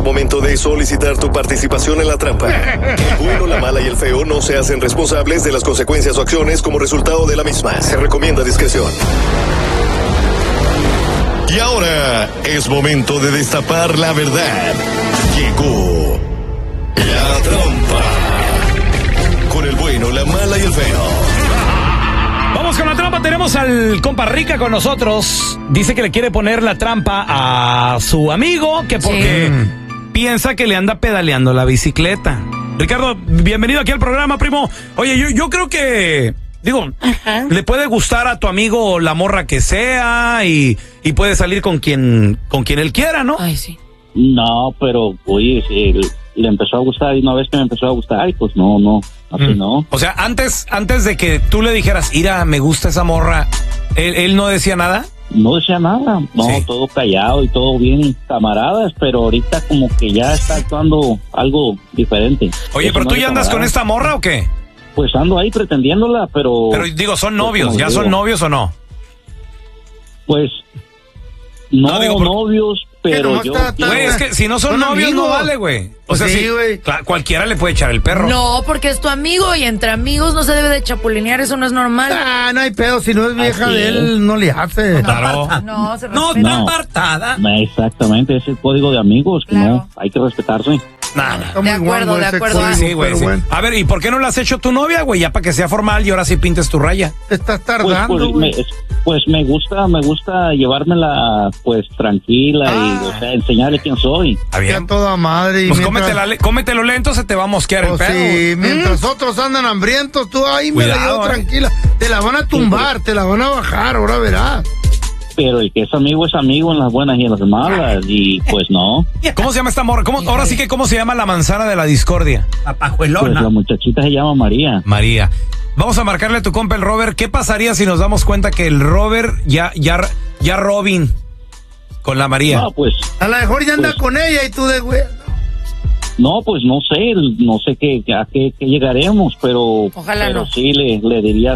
al momento de solicitar tu participación en la trampa. El bueno, la mala y el feo no se hacen responsables de las consecuencias o acciones como resultado de la misma. Se recomienda discreción. Y ahora es momento de destapar la verdad. Llegó la trampa. Con el bueno, la mala y el feo. Vamos con la trampa, tenemos al compa Rica con nosotros. Dice que le quiere poner la trampa a su amigo, que porque piensa que le anda pedaleando la bicicleta. Ricardo, bienvenido aquí al programa, primo. Oye, yo creo que, le puede gustar a tu amigo la morra que sea y puede salir con quien él quiera, ¿no? Ay, sí. No, pero, oye, le empezó a gustar y una vez que me empezó a gustar, y pues no, así no. O sea, antes de que tú le dijeras, Ira, me gusta esa morra, ¿él no decía nada? No decía nada, no, sí. Todo callado y todo bien, camaradas, pero ahorita como que ya está actuando algo diferente. Oye, eso pero no tú ya andas con esta morra o qué? Pues ando ahí pretendiéndola, pero... Pero digo, ¿son novios? Pues, ¿Ya son novios o no? Pues, no novios, pero yo... Güey, es que si no son novios amigos, no vale, güey. O sea, sí, güey. Cualquiera le puede echar el perro. No, porque es tu amigo y entre amigos no se debe de chapulinear, eso no es normal. No hay pedo, si no es vieja de él, no le hace. Claro. No, se respeta. No está apartada. Exactamente, es el código de amigos, que no, hay que respetarse. Nada. De acuerdo. Sí, güey. Sí. Bueno. A ver, ¿y por qué no la has hecho tu novia, güey? Ya para que sea formal y ahora sí pintes tu raya. Te estás tardando, güey. Pues me gusta llevármela, pues, tranquila y, o sea, enseñarle quién soy. Está bien. Toda madre. Pues cómetelo lento, se te va a mosquear el pedo. Sí, mientras otros andan hambrientos, tú ahí me la llevo tranquila. Te la van a tumbar, te la van a bajar, ahora verás. Pero el que es amigo en las buenas y en las malas, y pues no. ¿Cómo se llama esta morra? Ahora sí que, ¿cómo se llama la manzana de la discordia? La pajuelona. Pues la muchachita se llama María. María. Vamos a marcarle a tu compa el Robert. ¿Qué pasaría si nos damos cuenta que el Robert ya Robin con la María? No, pues. A lo mejor ya anda con ella y tú de güey. No, pues no sé a qué llegaremos, pero. Ojalá pero no. Sí le diría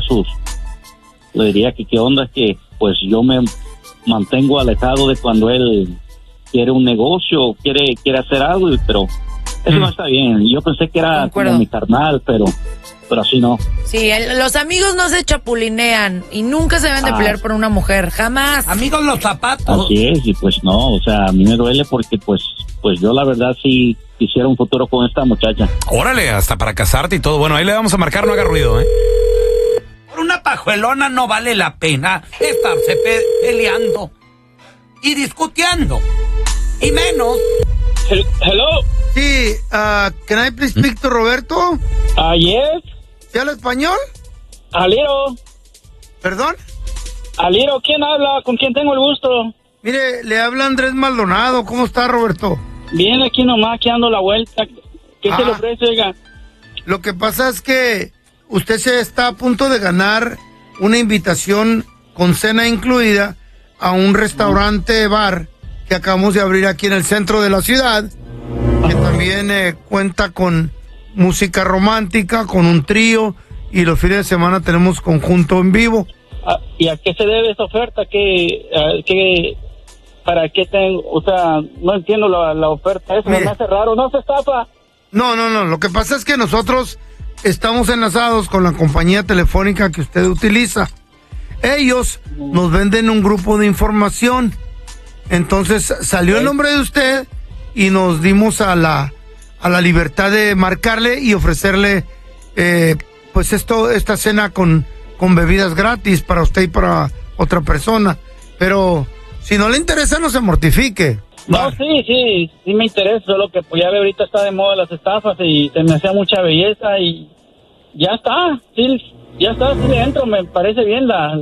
que qué onda, que pues yo me mantengo alejado de cuando él quiere un negocio, quiere hacer algo, pero eso no está bien. Yo pensé que era como mi carnal, pero así no. Sí, los amigos no se chapulinean y nunca se deben de pelear por una mujer, jamás. Amigos los zapatos. Así es, y pues no, o sea, a mí me duele porque pues yo la verdad sí quisiera un futuro con esta muchacha. Órale, hasta para casarte y todo. Bueno, ahí le vamos a marcar, no haga ruido, Por una pajuelona no vale la pena estarse peleando y discutiendo. Y menos. Hello. Sí, can I please speak to Roberto? Yes. ¿Sí habla español? Aliro. ¿Perdón? Aliro, ¿quién habla? ¿Con quién tengo el gusto? Mire, le habla Andrés Maldonado. ¿Cómo está, Roberto? Bien, aquí nomás, que ando la vuelta. ¿Qué se le ofrece, oiga? Lo que pasa es que usted se está a punto de ganar una invitación con cena incluida a un restaurante bar que acabamos de abrir aquí en el centro de la ciudad, que también cuenta con música romántica, con un trío, y los fines de semana tenemos conjunto en vivo. ¿Y a qué se debe esta oferta? ¿Para qué tengo? O sea, no entiendo la oferta. Eso me hace raro. ¿No se estafa? No. Lo que pasa es que nosotros estamos enlazados con la compañía telefónica que usted utiliza. Ellos nos venden un grupo de información. Entonces salió el nombre de usted y nos dimos a la libertad de marcarle y ofrecerle pues esta cena con bebidas gratis para usted y para otra persona. Pero si no le interesa, no se mortifique. No, sí me interesa, solo que pues ya ve, ahorita está de moda las estafas y se me hacía mucha belleza y ya está, sí le entro, me parece bien la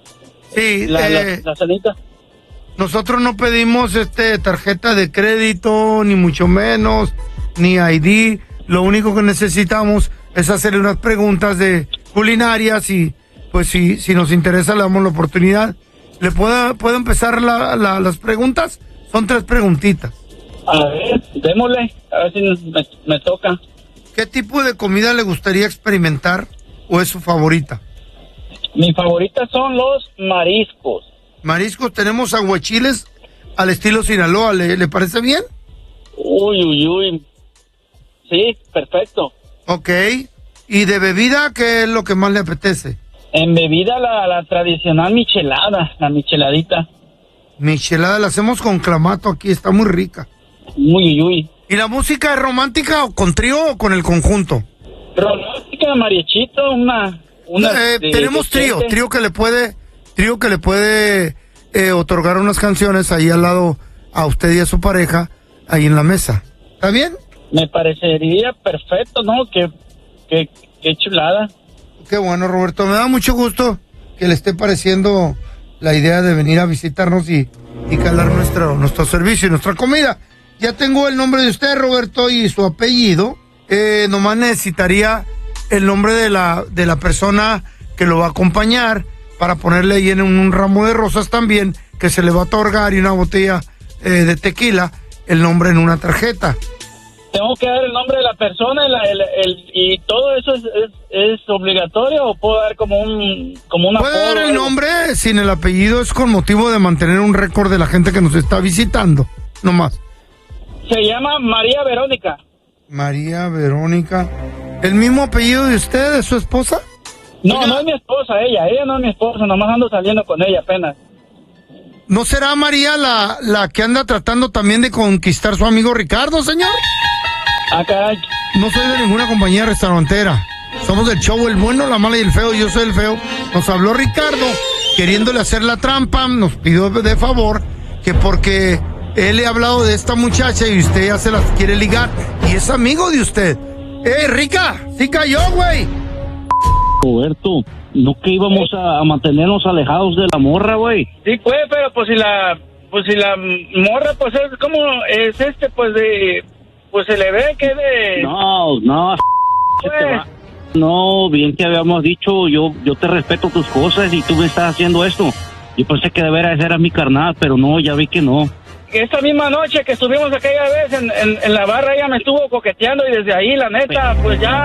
cenita. Nosotros no pedimos tarjeta de crédito, ni mucho menos, ni ID. Lo único que necesitamos es hacerle unas preguntas de culinarias y pues si nos interesa le damos la oportunidad. ¿Le puedo empezar las preguntas? Son 3 preguntitas. A ver, démosle, a ver si me toca. ¿Qué tipo de comida le gustaría experimentar o es su favorita? Mi favorita son los mariscos. Mariscos, tenemos aguachiles al estilo Sinaloa, ¿le parece bien? Uy. Sí, perfecto. Ok. ¿Y de bebida qué es lo que más le apetece? En bebida la tradicional michelada, la micheladita. Michelada la hacemos con clamato aquí, está muy rica. Uy. ¿Y la música es romántica o con trío o con el conjunto? Romántica, mariachito, tenemos trío que le puede otorgar unas canciones ahí al lado a usted y a su pareja, ahí en la mesa. ¿Está bien? Me parecería perfecto, ¿no? Qué chulada. Qué bueno, Roberto. Me da mucho gusto que le esté pareciendo la idea de venir a visitarnos y calar nuestro servicio y nuestra comida. Ya tengo el nombre de usted, Roberto, y su apellido. Nomás necesitaría el nombre de la persona que lo va a acompañar para ponerle ahí en un ramo de rosas también, que se le va a otorgar, y una botella de tequila, el nombre en una tarjeta. ¿Tengo que dar el nombre de la persona y todo eso es obligatorio o puedo dar como una puede dar el nombre sin el apellido? Es con motivo de mantener un récord de la gente que nos está visitando, nomás. Se llama María Verónica. María Verónica. ¿El mismo apellido de usted, de su esposa? No, no es mi esposa, ella no es mi esposa, nomás ando saliendo con ella apenas. ¿No será María la que anda tratando también de conquistar su amigo Ricardo, señor? Caray. No soy de ninguna compañía restaurantera. Somos del show El Bueno, la Mala y el Feo. Yo soy el Feo. Nos habló Ricardo queriéndole hacer la trampa. Nos pidió de favor que porque él le ha hablado de esta muchacha y usted ya se las quiere ligar. Y es amigo de usted. Rica, sí cayó, güey. Roberto, ¿no que íbamos a mantenernos alejados de la morra, güey? Sí, pues, pero pues si la morra, pues es como, es pues se le ve que de... No, pues. No, bien que habíamos dicho, yo te respeto tus cosas y tú me estás haciendo esto. Yo pensé que de veras era mi carnal, pero no, ya vi que no. Esta misma noche que estuvimos aquella vez en la barra, ella me estuvo coqueteando y desde ahí, la neta,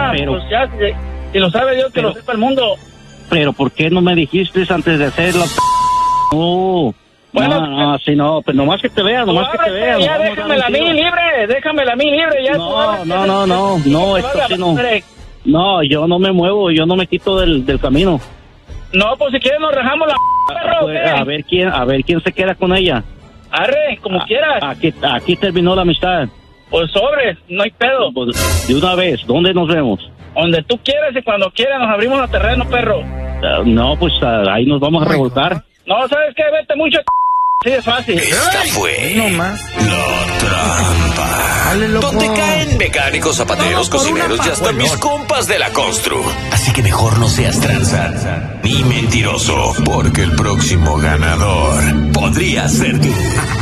si lo sabe Dios, que lo sepa el mundo. Pero ¿por qué no me dijiste antes de hacerlo? No. Bueno, no, pero nomás que te vea, Ya déjamela a mí libre, ya. No, esto sí no. No, yo no me muevo, yo no me quito del camino. No, pues si quieres nos rajamos la perro. Pues, a ver quién se queda con ella. Arre, como quieras. Aquí terminó la amistad. Pues sobres, no hay pedo. Pues, de una vez, ¿dónde nos vemos? Donde tú quieras y cuando quieras, nos abrimos el terreno, perro. No, pues ahí nos vamos a revolcar. No, ¿sabes qué? Vete mucho. Sí, es fácil. Esta fue no más. La Trampa. Dale, loco. Donde caen mecánicos, zapateros, cocineros y hasta mis compas de la constru. Así que mejor no seas tranza ni mentiroso, porque el próximo ganador podría ser tú.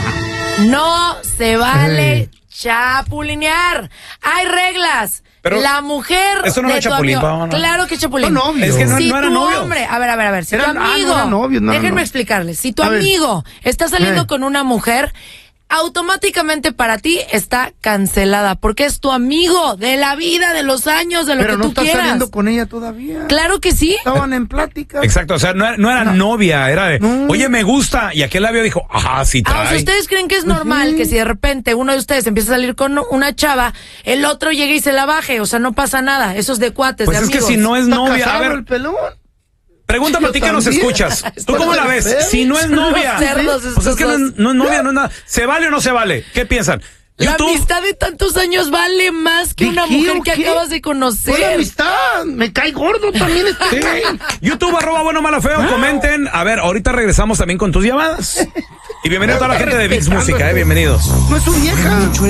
No se vale chapulinear. Hay reglas. Pero la mujer eso no de es tu chapulín, amigo, ¿no? claro que es chapulín. No, novio. Es que no Si era tu novio. hombre, a ver, si tu amigo, no era novio, déjenme explicarles, si tu amigo está saliendo con una mujer, automáticamente para ti está cancelada, porque es tu amigo de la vida, de los años, de lo que tú quieras. Pero no estás saliendo con ella todavía. Claro que sí. Estaban en plática. Exacto, o sea, no era novia, era de, oye, me gusta, y aquel labio dijo, ajá, sí trae. O sea, ¿ustedes creen que es normal que si de repente uno de ustedes empieza a salir con una chava, el otro llegue y se la baje? O sea, no pasa nada, eso es de cuates, pues de amigos. Pues es que si no es novia, a ver, el pelón. Pregúntame a ti que nos escuchas. ¿Tú cómo la ves? Si no es novia. Pues es que no es novia, no es nada. ¿Se vale o no se vale? ¿Qué piensan? La amistad de tantos años vale más que una mujer que acabas de conocer. ¿Cuál amistad? Me cae gordo también. Sí. YouTube, @buenomalo_feo, comenten. A ver, ahorita regresamos también con tus llamadas. Y bienvenido a toda la gente de VIX Música, bienvenidos. No es su vieja.